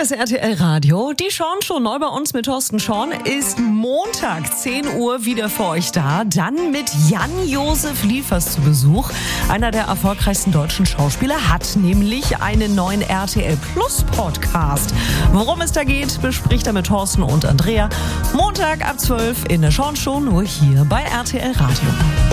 ist RTL Radio. Die Schorn-Show neu bei uns mit Thorsten Schorn ist Montag 10 Uhr wieder für euch da. Dann mit Jan-Josef Liefers zu Besuch. Einer der erfolgreichsten deutschen Schauspieler hat nämlich einen neuen RTL Plus Podcast. Worum es da geht, bespricht er mit Thorsten und Andrea. Montag ab 12 in der Schorn-Show, nur hier bei RTL Radio.